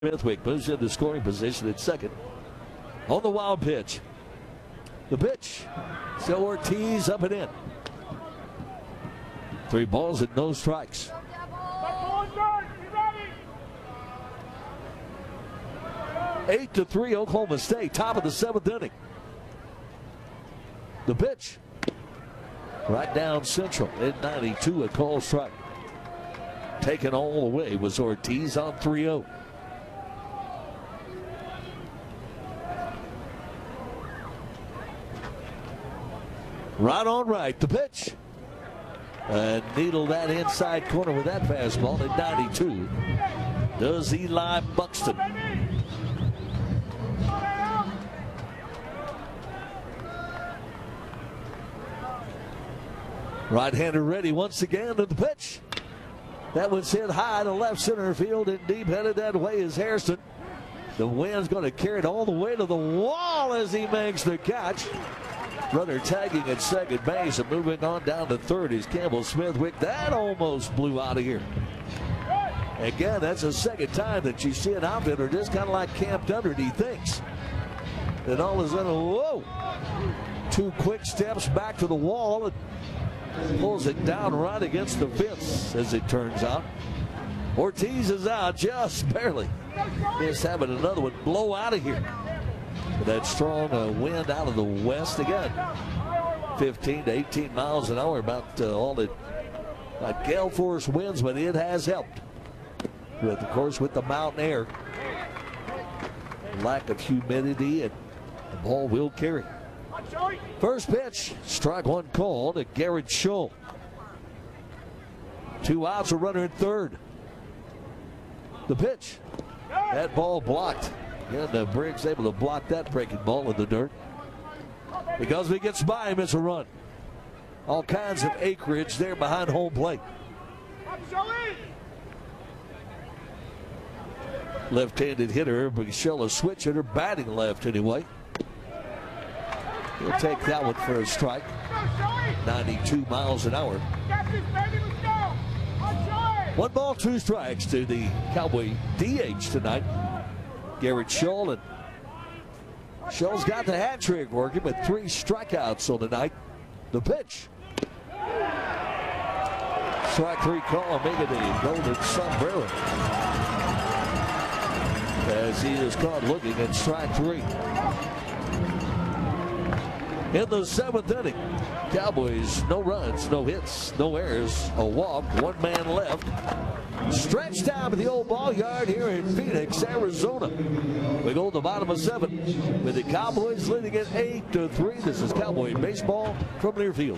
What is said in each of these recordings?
Smithwick moves into scoring position at second. On the wild pitch. The pitch. So Ortiz up and in. 3 balls and no strikes. 8-3 Oklahoma State. Top of the 7th inning. The pitch. Right down central. In 92, a call strike. Taken all the way was Ortiz on 3-0. Right on right, the pitch. And needle that inside corner with that fastball at 92. Does Eli Buxton. Right-hander ready once again to the pitch. That one's hit high to left center field and deep headed that way is Hairston. The wind's going to carry it all the way to the wall as he makes the catch. Runner tagging at second base and moving on down to third is Campbell Smithwick. That almost blew out of here. Again, that's the second time that you see an outfielder just kind of like camped underneath things. Then all of a sudden, whoa! 2 quick steps back to the wall and pulls it down right against the fence, as it turns out. Ortiz is out just barely. Just having another one blow out of here. That strong wind out of the west again. 15 to 18 miles an hour, about all that gale force winds, but it has helped. With, of course, with the mountain air, lack of humidity, and the ball will carry. First pitch, strike 1 call to Garrett Scholl. 2 outs, a runner at third. The pitch. That ball blocked. And Briggs able to block that breaking ball in the dirt. Because if he gets by him, it's a run. All kinds of acreage there behind home plate. Left-handed hitter, Bichelle a switch hitter, batting left anyway. He'll take that one for a strike. 92 miles an hour. 1 ball, 2 strikes to the Cowboy DH tonight. Garrett Scholl, and Scholl's got the hat trick working with 3 strikeouts on the night. The pitch. Strike 3 call, making the golden sombrero. As he is caught looking at strike 3. In the 7th inning, Cowboys, no runs, no hits, no errors, a walk, 1 man left. Stretched down to the old ball yard here in Phoenix, Arizona. We go to the bottom of 7 with the Cowboys leading it 8-3. This is Cowboy baseball from Learfield.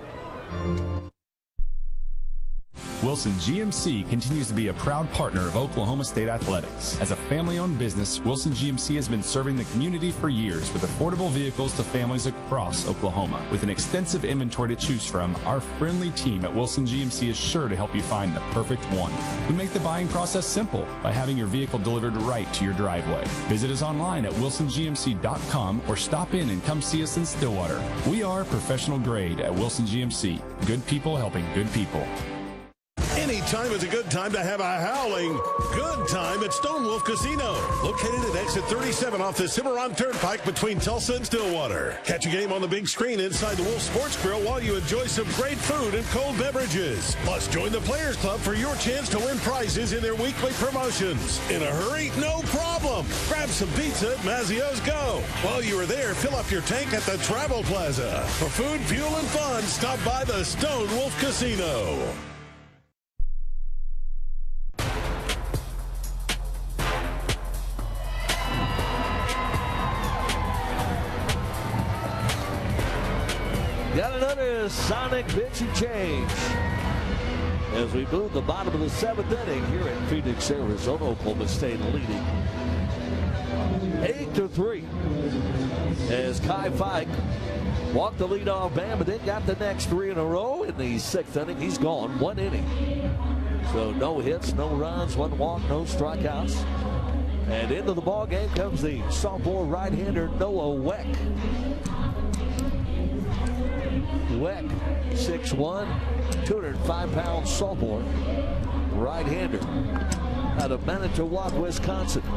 Wilson GMC continues to be a proud partner of Oklahoma State Athletics. As a family-owned business, Wilson GMC has been serving the community for years with affordable vehicles to families across Oklahoma. With an extensive inventory to choose from, our friendly team at Wilson GMC is sure to help you find the perfect one. We make the buying process simple by having your vehicle delivered right to your driveway. Visit us online at wilsongmc.com or stop in and come see us in Stillwater. We are professional grade at Wilson GMC. Good people helping good people. Anytime is a good time to have a howling good time at Stone Wolf Casino. Located at exit 37 off the Cimarron Turnpike between Tulsa and Stillwater. Catch a game on the big screen inside the Wolf Sports Grill while you enjoy some great food and cold beverages. Plus, join the Players Club for your chance to win prizes in their weekly promotions. In a hurry? No problem. Grab some pizza at Mazzio's Go. While you are there, fill up your tank at the Travel Plaza. For food, fuel, and fun, stop by the Stone Wolf Casino. Got another sonic pitch and change as we move the bottom of the 7th inning here in Phoenix, Arizona. Oklahoma State leading 8-3 as Kai Fike walked the leadoff man, but then got the next 3 in a row. In the 6th inning, he's gone 1 inning. So no hits, no runs, 1 walk, no strikeouts. And into the ball game comes the sophomore right-hander Noah Weck. Weck, 6'1", 205-pound sophomore right-hander. out of Manitowoc, Wisconsin.